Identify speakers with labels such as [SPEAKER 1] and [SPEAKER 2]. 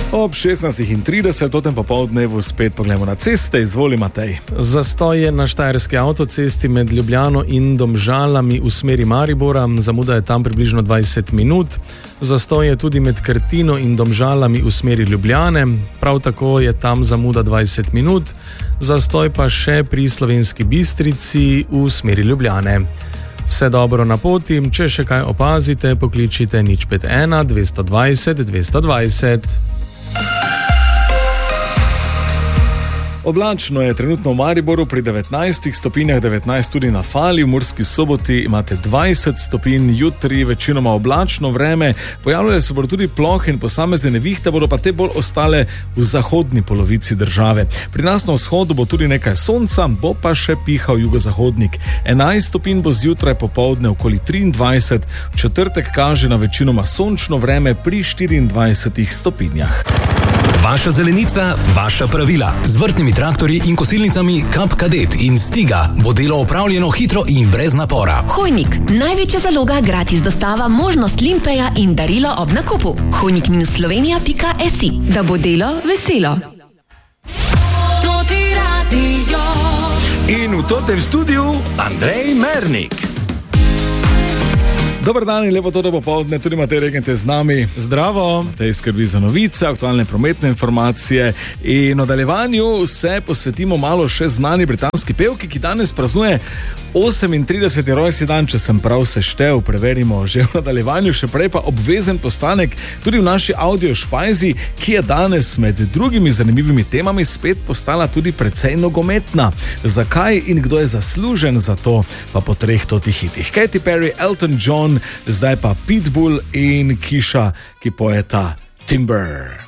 [SPEAKER 1] Ob 16:30 totem popoldnevu spet pogledamo na ceste. Izvoli, Matej.
[SPEAKER 2] Zastoj je na štajerski avtocesti med Ljubljano in Domžalami v smeri Maribora. Zamuda je tam približno 20 minut. Zastoj je tudi med Krtino in Domžalami v smeri Ljubljane. Prav tako je tam zamuda 20 minut. Zastoj pa še pri Slovenski Bistrici v smeri Ljubljane. Vse dobro na poti, če še kaj opazite, pokličite 051 220 220.
[SPEAKER 1] Oblačno je trenutno v Mariboru pri 19 stopinjah, 19 tudi na Fali, v Murski Soboti imate 20 stopinj, jutri večinoma oblačno vreme, pojavljale se bodo tudi plohe in posamezne nevihte, bodo pa te bolj ostale v zahodni polovici države. Pri nas na vzhodu bo tudi nekaj sonca, bo pa še pihal jugozahodnik. 11 stopinj bo zjutraj, popoldne okoli 23, v četrtek kaže na večinoma sončno vreme pri 24 stopinjah.
[SPEAKER 3] Vaša zelenica, vaša pravila. Z vrtnimi traktorji in kosilnicami Kap Kadet in Stiga bo delo opravljeno hitro in brez napora.
[SPEAKER 4] Hojnik, največja zaloga, gratis dostava, možnost limpeja in darilo ob nakupu. hojnik-slovenija.si, da bo delo veselo.
[SPEAKER 1] In v totem studiu Andrej Mernik. Dobar dan in lepo to popoldne, tudi Matej Regente z nami.
[SPEAKER 2] Zdravo.
[SPEAKER 1] Matej skrbi za novice, aktualne prometne informacije in v nadaljevanju se posvetimo malo še znani britanski pevki, ki danes praznuje 38. rojstni dan, če sem prav seštel, preverimo že v nadaljevanju, še prej pa obvezen postanek tudi v naši audio špajzi, ki je danes med drugimi zanimivimi temami spet postala tudi precej nogometna. Zakaj in kdo je zaslužen za to, pa po 3 hitih. Katy Perry, Elton John, zdaj pa Pitbull in Kisha, ki pojeta Timber.